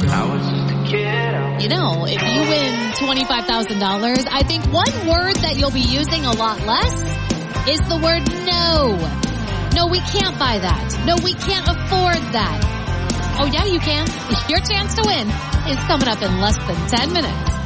You know, if you win $25,000, I think one word that you'll be using a lot less is the word no. No, we can't buy that. No, we can't afford that. Oh, yeah, you can. Your chance to win is coming up in less than 10 minutes.